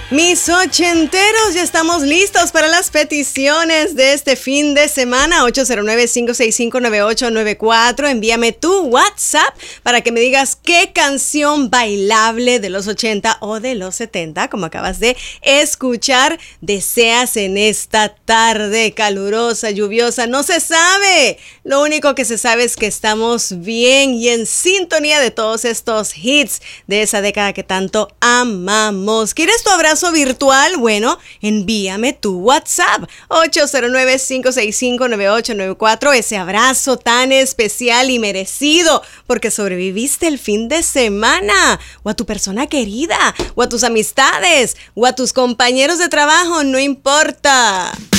Mis ochenteros, ya estamos listos para las peticiones de este fin de semana. 809-565-9894. Envíame tu WhatsApp para que me digas qué canción bailable de los 80 o de los 70, como acabas de escuchar, deseas en esta tarde calurosa, lluviosa. No se sabe. Lo único que se sabe es que estamos bien y en sintonía de todos estos hits de esa década que tanto amamos. ¿Quieres tu abrazo virtual? Bueno, envíame tu WhatsApp 809-565-9894, ese abrazo tan especial y merecido porque sobreviviste el fin de semana, o a tu persona querida, o a tus amistades, o a tus compañeros de trabajo, no importa.